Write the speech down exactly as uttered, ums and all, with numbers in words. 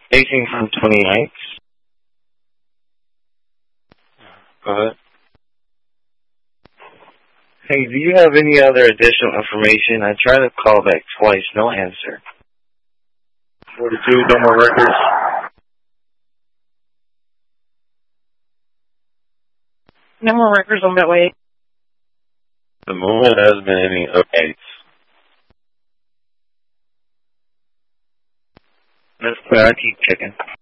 Facing from twenty-ninth. Go ahead. Hey, do you have any other additional information? I tried to call back twice, no answer. forty-two, no more records. No more records on that way. The moment there hasn't been any updates. That's clear, I keep checking.